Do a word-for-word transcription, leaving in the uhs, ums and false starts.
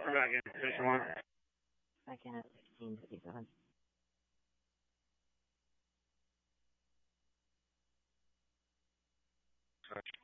We're back in position one. Second at sixteen fifty-seven. Switch.